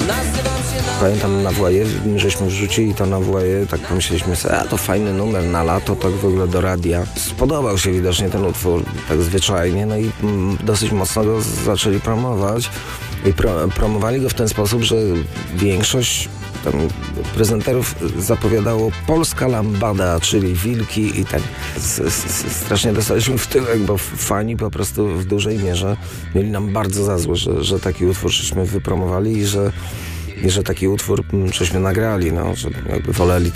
Pamiętam na Właje, żeśmy wrzucili to na Właje, tak pomyśleliśmy sobie, to fajny numer na lato, tak w ogóle do radia. Spodobał się widocznie ten utwór, tak zwyczajnie, no i dosyć mocno go zaczęli promować. I promowali go w ten sposób, że większość tam prezenterów zapowiadało polska lambada, czyli wilki i tak. Strasznie dostaliśmy w tyłek, bo fani po prostu w dużej mierze mieli nam bardzo za złe, że taki utwór żeśmy wypromowali i że taki utwór żeśmy nagrali, no, że jakby woleli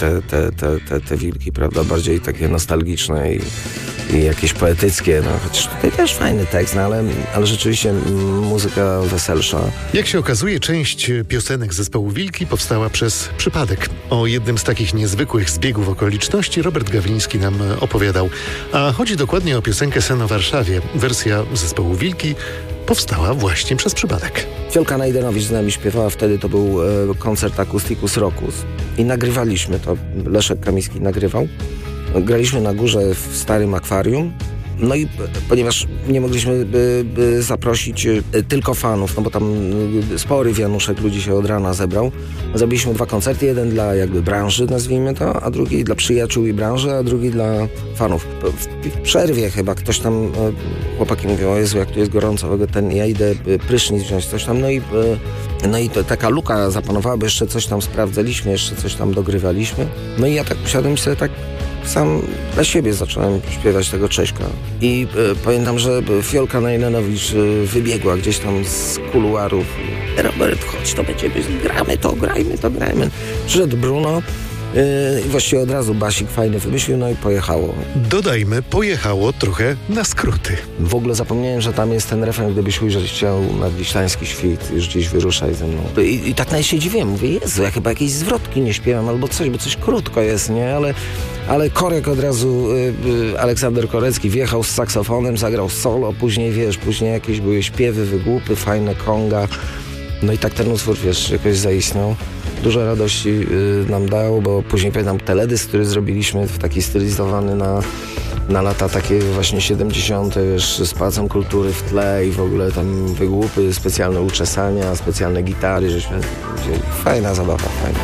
te wilki, prawda, bardziej takie nostalgiczne i jakieś poetyckie, no, chociaż tutaj też fajny tekst, no, ale rzeczywiście muzyka weselsza. Jak się okazuje, część piosenek zespołu Wilki powstała przez przypadek. O jednym z takich niezwykłych zbiegów okoliczności Robert Gawliński nam opowiadał. A chodzi dokładnie o piosenkę Sen o Warszawie. Wersja zespołu Wilki powstała właśnie przez przypadek. Fiolka Najdenowicz z nami śpiewała, wtedy to był koncert Acousticus Rockus i nagrywaliśmy to. Leszek Kamiński nagrywał. Graliśmy na górze w starym akwarium. No i ponieważ nie mogliśmy zaprosić tylko fanów, no bo tam spory wianuszek ludzi się od rana zebrał, zrobiliśmy 2 koncerty, jeden dla jakby branży, nazwijmy to, a drugi dla przyjaciół i branży, a drugi dla fanów. W przerwie chyba ktoś tam, chłopaki mówią, o Jezu, jak tu jest gorąco, ja idę prysznic wziąć, coś tam, no i to taka luka zapanowała, bo jeszcze coś tam sprawdzaliśmy, jeszcze coś tam dogrywaliśmy. No i ja tak usiadłem i sobie tak sam dla siebie zacząłem śpiewać tego Cześka. I pamiętam, że Fiolka Najdenowicz wybiegła gdzieś tam z kuluarów. Robert, chodź, to będziemy, grajmy. Przyszedł Bruno i właściwie od razu basik fajny wymyślił, no i pojechało. Dodajmy, pojechało trochę na skróty. W ogóle zapomniałem, że tam jest ten refren, gdybyś ujrzeć chciał nad Wiślański świt, już dziś wyruszaj ze mną. I tak się dziwiłem, mówię, Jezu, ja chyba jakieś zwrotki nie śpiewam albo coś, bo coś krótko jest, nie? Ale Korek od razu, Aleksander Korecki wjechał z saksofonem, zagrał solo, później jakieś były śpiewy, wygłupy, fajne konga. No i tak ten utwór, jakoś zaistniał. Dużo radości nam dał, bo później pamiętam teledysk, który zrobiliśmy, taki stylizowany na lata takie właśnie 70., z Pałacem Kultury w tle i w ogóle tam wygłupy, specjalne uczesania, specjalne gitary, żeśmy wzięli. Fajna zabawa, fajna.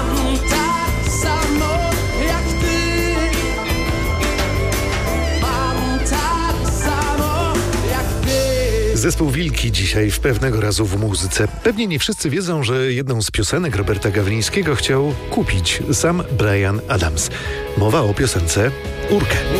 Zespół Wilki dzisiaj w Pewnego razu w muzyce. Pewnie nie wszyscy wiedzą, że jedną z piosenek Roberta Gawlińskiego chciał kupić sam Bryan Adams. Mowa o piosence Urkę.